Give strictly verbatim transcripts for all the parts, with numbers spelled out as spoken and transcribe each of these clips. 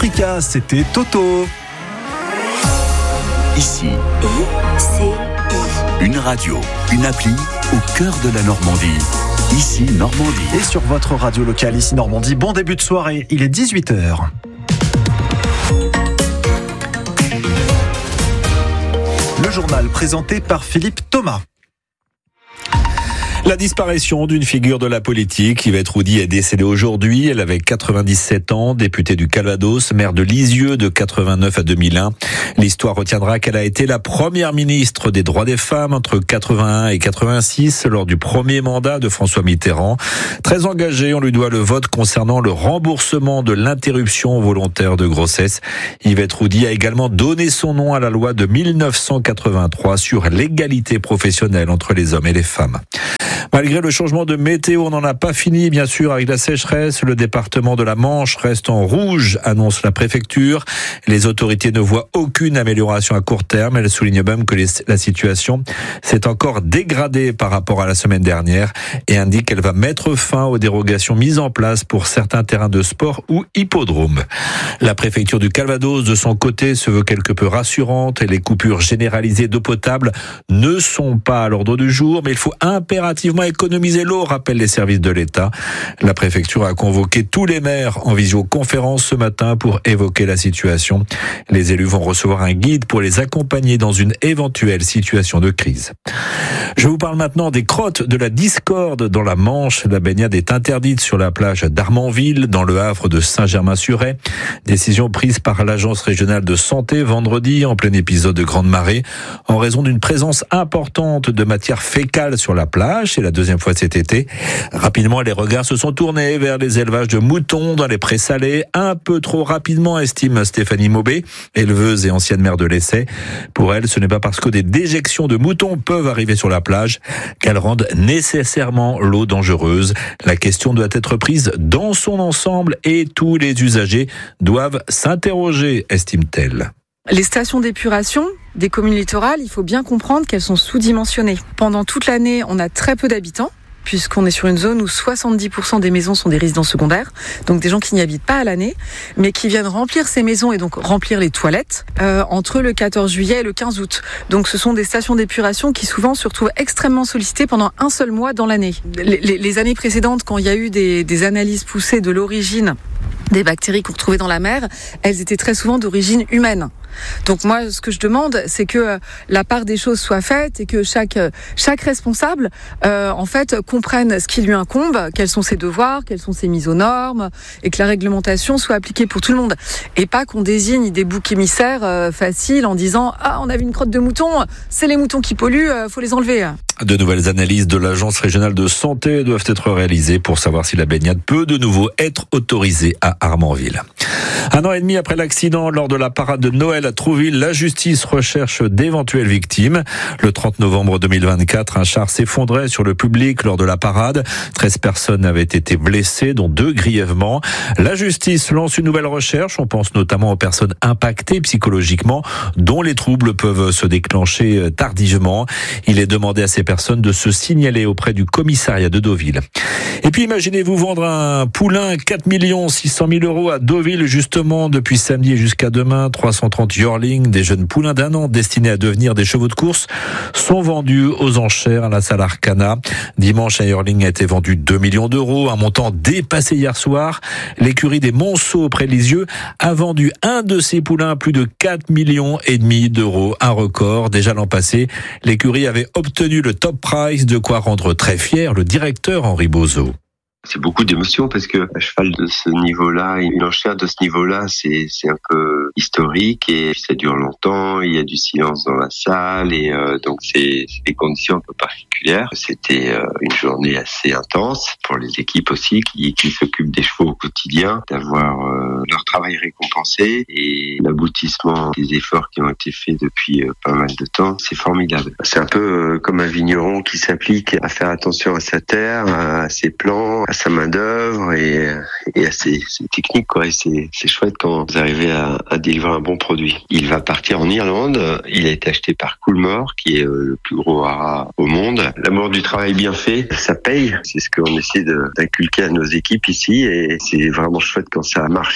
Africa, c'était Toto. Ici, I C I. une radio, une appli au cœur de la Normandie. Ici, Normandie. Et sur votre radio locale, ici Normandie, bon début de soirée, il est dix-huit heures. Le journal présenté par Philippe Thomas. La disparition d'une figure de la politique, Yvette Roudy, est décédée aujourd'hui. Elle avait quatre-vingt-dix-sept ans, députée du Calvados, maire de Lisieux de quatre-vingt-neuf à deux mille un. L'histoire retiendra qu'elle a été la première ministre des droits des femmes entre quatre-vingt-un et quatre-vingt-six lors du premier mandat de François Mitterrand. Très engagée, on lui doit le vote concernant le remboursement de l'interruption volontaire de grossesse. Yvette Roudy a également donné son nom à la loi de mille neuf cent quatre-vingt-trois sur l'égalité professionnelle entre les hommes et les femmes. Malgré le changement de météo, on n'en a pas fini, bien sûr, avec la sécheresse. Le département de la Manche reste en rouge, annonce la préfecture. Les autorités ne voient aucune amélioration à court terme. Elles soulignent même que les, la situation s'est encore dégradée par rapport à la semaine dernière et indique qu'elle va mettre fin aux dérogations mises en place pour certains terrains de sport ou hippodromes. La préfecture du Calvados, de son côté, se veut quelque peu rassurante et les coupures généralisées d'eau potable ne sont pas à l'ordre du jour, mais il faut impérativement économiser l'eau, rappellent les services de l'État. La préfecture a convoqué tous les maires en visioconférence ce matin pour évoquer la situation. Les élus vont recevoir un guide pour les accompagner dans une éventuelle situation de crise. Je vous parle maintenant des crottes de la discorde dans la Manche. La baignade est interdite sur la plage d'Armanville, dans le havre de Saint-Germain-sur-Aix. Décision prise par l'agence régionale de santé vendredi, en plein épisode de grande marée, en raison d'une présence importante de matière fécale sur la plage. C'est la deuxième fois cet été. Rapidement, les regards se sont tournés vers les élevages de moutons dans les prés salés. Un peu trop rapidement, estime Stéphanie Maubé, éleveuse et ancienne maire de l'Essai. Pour elle, ce n'est pas parce que des déjections de moutons peuvent arriver sur la plage qu'elles rendent nécessairement l'eau dangereuse. La question doit être prise dans son ensemble et tous les usagers doivent s'interroger, estime-t-elle. Les stations d'épuration des communes littorales, il faut bien comprendre qu'elles sont sous-dimensionnées. Pendant toute l'année, on a très peu d'habitants, puisqu'on est sur une zone où soixante-dix pour cent des maisons sont des résidences secondaires, donc des gens qui n'y habitent pas à l'année, mais qui viennent remplir ces maisons et donc remplir les toilettes euh, entre le quatorze juillet et le quinze août. Donc ce sont des stations d'épuration qui souvent se retrouvent extrêmement sollicitées pendant un seul mois dans l'année. Les, les, les années précédentes, quand il y a eu des, des analyses poussées de l'origine des bactéries qu'on retrouvait dans la mer, elles étaient très souvent d'origine humaine. Donc moi, ce que je demande, c'est que la part des choses soit faite et que chaque chaque responsable, euh, en fait, comprenne ce qui lui incombe, quels sont ses devoirs, quelles sont ses mises aux normes, et que la réglementation soit appliquée pour tout le monde. Et pas qu'on désigne des boucs émissaires euh, faciles en disant « Ah, on a vu une crotte de mouton, c'est les moutons qui polluent, euh, faut les enlever ». De nouvelles analyses de l'agence régionale de santé doivent être réalisées pour savoir si la baignade peut de nouveau être autorisée à Armanville. Un an et demi après l'accident lors de la parade de Noël à Trouville, la justice recherche d'éventuelles victimes. Le trente novembre deux mille vingt-quatre, un char s'effondrait sur le public lors de la parade. treize personnes avaient été blessées, dont deux grièvement. La justice lance une nouvelle recherche. On pense notamment aux personnes impactées psychologiquement, dont les troubles peuvent se déclencher tardivement. Il est demandé à ces personnes de se signaler auprès du commissariat de Deauville. Et puis imaginez-vous vendre un poulain quatre millions six cent mille euros à Deauville, justement, depuis samedi jusqu'à demain. trois cent trente yearlings, des jeunes poulains d'un an destinés à devenir des chevaux de course, sont vendus aux enchères à la salle Arcana. Dimanche, un yearling a été vendu deux millions d'euros, un montant dépassé hier soir. L'écurie des Monceaux près de Lisieux a vendu un de ses poulains à plus de quatre millions et demi d'euros, un record. Déjà l'an passé, l'écurie avait obtenu le top price, de quoi rendre très fier le directeur Henri Bozo. C'est beaucoup d'émotions parce que un cheval de ce niveau-là, une enchère de ce niveau-là, c'est c'est un peu historique et ça dure longtemps. Il y a du silence dans la salle et euh, donc c'est, c'est des conditions un peu particulières. C'était euh, une journée assez intense pour les équipes aussi qui, qui s'occupent des chevaux au quotidien, d'avoir euh, leur travail récompensé et l'aboutissement des efforts qui ont été faits depuis euh, pas mal de temps. C'est formidable. C'est un peu euh, comme un vigneron qui s'applique à faire attention à sa terre, à ses plants, à sa main d'œuvre et, et à ses, ses techniques, quoi. Et c'est, c'est chouette quand vous arrivez à, à délivrer un bon produit. Il va partir en Irlande. Il a été acheté par Coolmore, qui est le plus gros haras au monde. L'amour du travail bien fait, ça paye. C'est ce qu'on essaie de, d'inculquer à nos équipes ici et c'est vraiment chouette quand ça marche.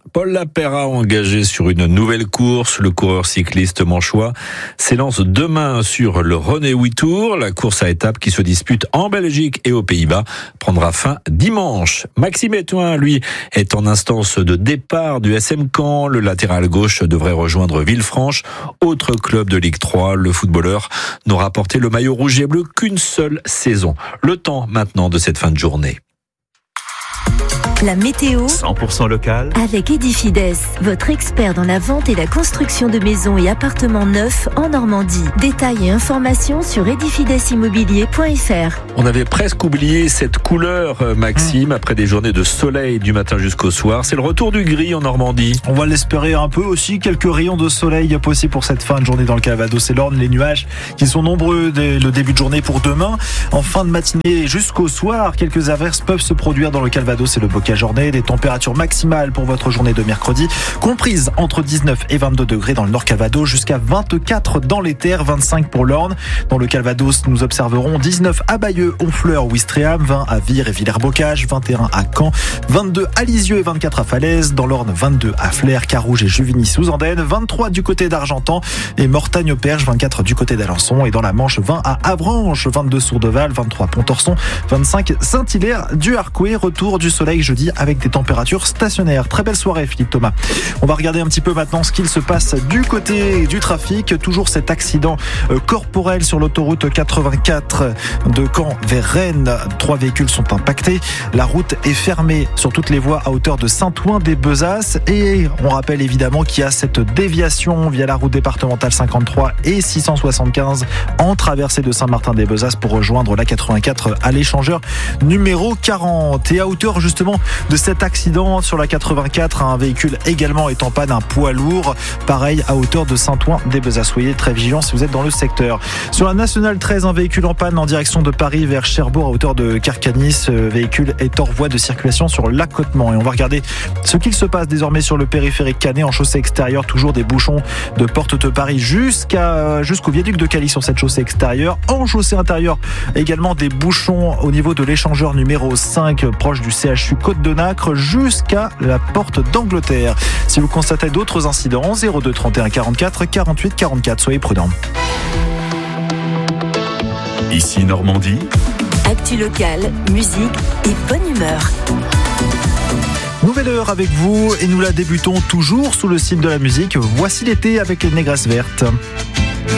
Paul Lapeyra engagé sur une nouvelle course. Le coureur cycliste manchois s'élance demain sur le René-Houy Tour. La course à étapes qui se dispute en Belgique et aux Pays-Bas prendra fin dimanche. Maxime Etouin, lui, est en instance de départ du S M Caen. Le latéral gauche devrait rejoindre Villefranche, autre club de Ligue trois. Le footballeur n'aura porté le maillot rouge et bleu qu'une seule saison. Le temps maintenant de cette fin de journée. La météo cent pour cent local avec Edifides, votre expert dans la vente et la construction de maisons et appartements neufs en Normandie. Détails et informations sur edifides immobilier point f r. On avait presque oublié cette couleur, Maxime, après des journées de soleil du matin jusqu'au soir. C'est le retour du gris en Normandie. On va l'espérer un peu aussi. Quelques rayons de soleil possibles pour cette fin de journée dans le Calvados et l'Orne. Les nuages qui sont nombreux dès le début de journée pour demain. En fin de matinée jusqu'au soir, quelques averses peuvent se produire dans le Calvados et le Bocage journée, des températures maximales pour votre journée de mercredi, comprises entre dix-neuf et vingt-deux degrés dans le Nord Calvados, jusqu'à vingt-quatre dans les terres, vingt-cinq pour l'Orne. Dans le Calvados, nous observerons dix-neuf à Bayeux, Honfleur, Ouistreham, vingt à Vire et Villers-Bocage, vingt et un à Caen, vingt-deux à Lisieux et vingt-quatre à Falaise. Dans l'Orne, vingt-deux à Flers, Carouge et Juvigny-sous-Andenne, vingt-trois du côté d'Argentan et Mortagne-au-Perche, vingt-quatre du côté d'Alençon. Et dans la Manche, vingt à Avranches, vingt-deux Sourdeval, vingt-trois Pontorson, vingt-cinq Saint-Hilaire du Harcouët. Retour du soleil jeudi avec des températures stationnaires. Très belle soirée, Philippe Thomas. On va regarder un petit peu maintenant ce qu'il se passe du côté du trafic. Toujours cet accident corporel sur l'autoroute quatre-vingt-quatre de Caen vers Rennes. Trois véhicules sont impactés. La route est fermée sur toutes les voies à hauteur de Saint-Ouen-des-Bezasses. Et on rappelle évidemment qu'il y a cette déviation via la route départementale cinquante-trois et six cent soixante-quinze en traversée de Saint-Martin-des-Bezasses pour rejoindre la quatre-vingt-quatre à l'échangeur numéro quarante. Et à hauteur justement de cet accident sur la quatre-vingt-quatre, un véhicule également est en panne, un poids lourd, pareil à hauteur de Saint-Ouen-des-Bezasses. Soyez très vigilants si vous êtes dans le secteur. Sur la nationale treize, un véhicule en panne en direction de Paris vers Cherbourg à hauteur de Carcagny. Ce véhicule est hors voie de circulation sur l'accotement. Et on va regarder ce qu'il se passe désormais sur le périphérique Canet en chaussée extérieure. Toujours des bouchons de Porte de Paris jusqu'à, jusqu'au viaduc de Cali sur cette chaussée extérieure. En chaussée intérieure, également des bouchons au niveau de l'échangeur numéro cinq proche du C H U Côte de Nacre jusqu'à la porte d'Angleterre. Si vous constatez d'autres incidents, zéro deux trente et un quarante-quatre quarante-huit quarante-quatre, soyez prudents. Ici Normandie. Actu locale, musique et bonne humeur. Nouvelle heure avec vous et nous la débutons toujours sous le signe de la musique. Voici l'été avec les Négresses Vertes.